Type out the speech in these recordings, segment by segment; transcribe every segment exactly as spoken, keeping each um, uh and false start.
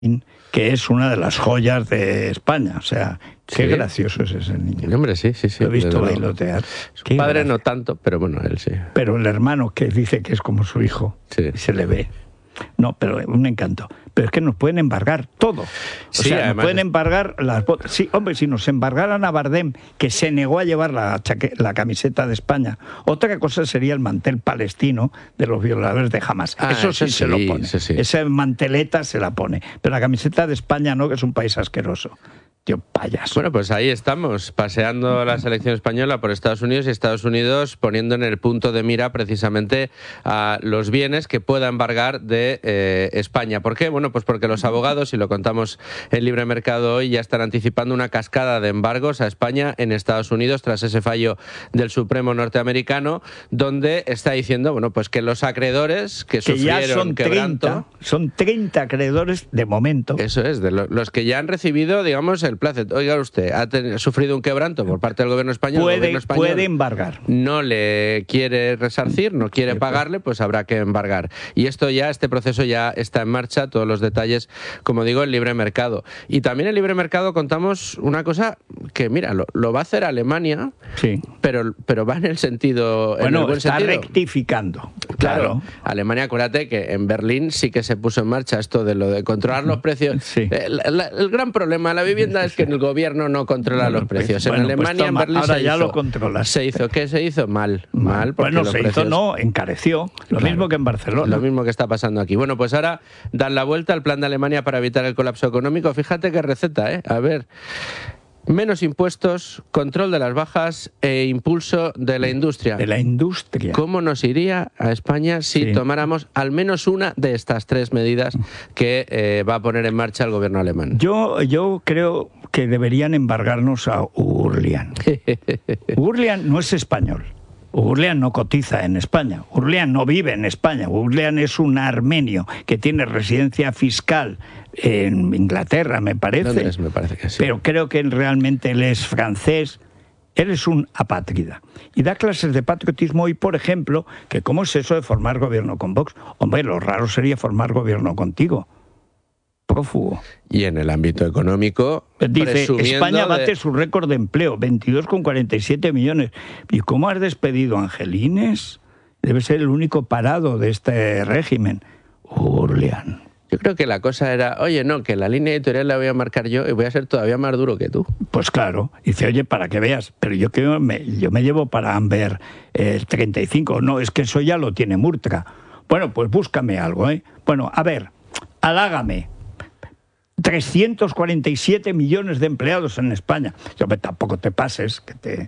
que es una de las joyas de España. O sea, qué sí. gracioso es ese niño. Hombre, sí, sí, sí. Lo he visto bailotear. Su qué padre gracia. No tanto, pero bueno, él sí. Pero el hermano, que dice que es como su hijo, sí. se le ve. No, pero un encanto. Pero es que nos pueden embargar todo. O sí, sea, además... nos pueden embargar las botas. Sí, hombre, si nos embargaran a Bardem, que se negó a llevar la, chaque... la camiseta de España, otra cosa sería el mantel palestino de los violadores de Hamas. Ah, eso sí, sí se lo pone. Sí, sí. Esa manteleta se la pone. Pero la camiseta de España no, que es un país asqueroso. Tío, payaso. Bueno, pues ahí estamos, paseando la selección española por Estados Unidos y Estados Unidos poniendo en el punto de mira precisamente a los bienes que pueda embargar de eh, España. ¿Por qué? Bueno, pues porque los abogados, y lo contamos en Libre Mercado hoy, ya están anticipando una cascada de embargos a España en Estados Unidos tras ese fallo del Supremo norteamericano, donde está diciendo, bueno, pues que los acreedores que, que sufrieron ya son quebranto... treinta, son treinta acreedores de momento. Eso es, de lo, los que ya han recibido, digamos, el placet. Oiga usted, ha ten, sufrido un quebranto por parte del gobierno español. Puede, el gobierno español puede embargar. No le quiere resarcir, no quiere sí, pagarle, pues habrá que embargar. Y esto ya, este proceso ya está en marcha, todos los detalles, como digo, en Libre Mercado. Y también en Libre Mercado contamos una cosa que, mira, lo, lo va a hacer Alemania, sí. pero, pero va en el sentido... Bueno, en el buen está sentido. rectificando. Claro. claro. Alemania, acuérdate que en Berlín sí que se puso en marcha esto de lo de controlar los precios. Sí. El, el, el gran problema de la vivienda es que el gobierno no controla bueno, los precios. Bueno, en Alemania, pues toma, en Berlín ahora se ya hizo, lo controlas. Se hizo, ¿qué se hizo? Mal, mal. Porque bueno, los se precios, hizo, no, encareció. Lo claro, mismo que en Barcelona. Lo mismo que está pasando aquí. Bueno, pues ahora dan la vuelta al plan de Alemania para evitar el colapso económico. Fíjate qué receta, ¿eh? A ver... Menos impuestos, control de las bajas e impulso de la industria. De la industria. ¿Cómo nos iría a España si sí. tomáramos al menos una de estas tres medidas que eh, va a poner en marcha el gobierno alemán? Yo, yo creo que deberían embargarnos a Urlian. Urlian no es español. Urlian no cotiza en España. Urlian no vive en España. Urlian es un armenio que tiene residencia fiscal en Inglaterra, me parece. Londres, me parece que sí. Pero creo que realmente él es francés. Él es un apátrida. Y da clases de patriotismo y, por ejemplo, que cómo es eso de formar gobierno con Vox. Hombre, lo raro sería formar gobierno contigo. Prófugo. Y en el ámbito económico, dice, España bate de... su récord de empleo, veintidós coma cuarenta y siete millones. ¿Y cómo has despedido a Angelines? Debe ser el único parado de este régimen. Urlian. Yo creo que la cosa era, oye, no, que la línea editorial la voy a marcar yo y voy a ser todavía más duro que tú. Pues claro. Dice, oye, para que veas, pero yo que me, yo me llevo para Amber el treinta y cinco. No, es que eso ya lo tiene Murtra. Bueno, pues búscame algo, ¿eh? Bueno, a ver, halágame. trescientos cuarenta y siete millones de empleados en España. Yo, tampoco te pases, que te...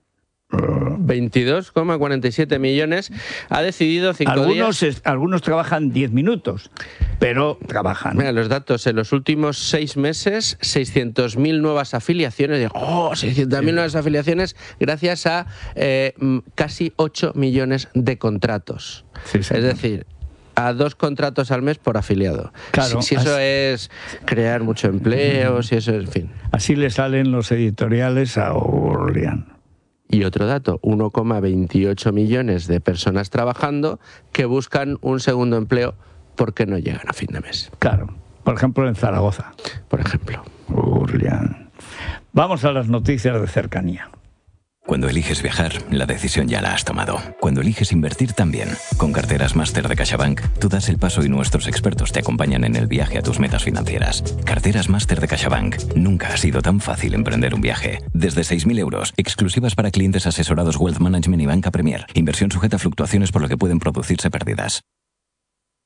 veintidós coma cuarenta y siete millones. Ha decidido cinco algunos, días... Es, algunos trabajan diez minutos, pero trabajan. Mira, los datos. En los últimos seis meses, seiscientas mil nuevas afiliaciones. ¡Oh! seiscientas mil sí. nuevas afiliaciones gracias a eh, casi ocho millones de contratos. Sí, sí, es decir... a dos contratos al mes por afiliado. Claro, si, si eso así, es crear mucho empleo, si eso es, en fin. Así le salen los editoriales a Urlian. Y otro dato, uno coma veintiocho millones de personas trabajando que buscan un segundo empleo porque no llegan a fin de mes. Claro, por ejemplo en Zaragoza. Por ejemplo. Urlian. Vamos a las noticias de cercanía. Cuando eliges viajar, la decisión ya la has tomado. Cuando eliges invertir también. Con Carteras Máster de CaixaBank, tú das el paso y nuestros expertos te acompañan en el viaje a tus metas financieras. Carteras Máster de CaixaBank. Nunca ha sido tan fácil emprender un viaje. Desde seis mil euros, exclusivas para clientes asesorados Wealth Management y Banca Premier. Inversión sujeta a fluctuaciones por lo que pueden producirse pérdidas.